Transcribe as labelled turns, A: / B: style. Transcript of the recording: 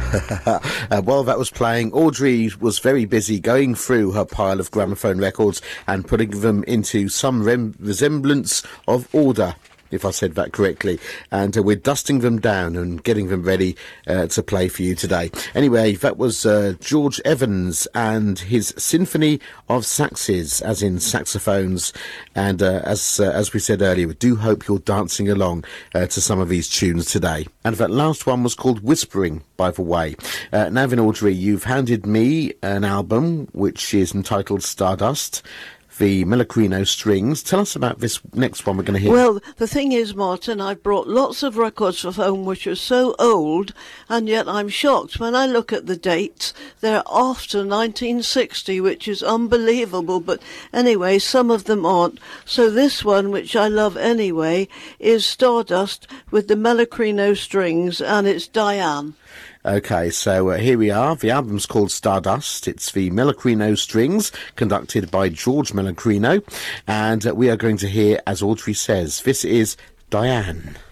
A: While that was playing, Audrey was very busy going through her pile of gramophone records and putting them into some resemblance of order, if I said that correctly. And we're dusting them down and getting them ready to play for you today. Anyway, that was George Evans and his Symphony of Saxes, as in saxophones. And as we said earlier, we do hope you're dancing along to some of these tunes today. And that last one was called Whispering, by the way. Now then, Audrey, you've handed me an album which is entitled Stardust, the Melocrino Strings. Tell us about this next one we're going to hear.
B: Well, the thing is, Martin, I've brought lots of records of home which are so old, and yet I'm shocked when I look at the dates. They're after 1960, which is unbelievable, but anyway, some of them aren't. So this one, which I love anyway, is Stardust with the Melocrino Strings, and it's Diane.
A: Okay, so here we are. The album's called Stardust. It's the Melocrino Strings, conducted by George Melocrino. And we are going to hear, as Audrey says, this is Diane.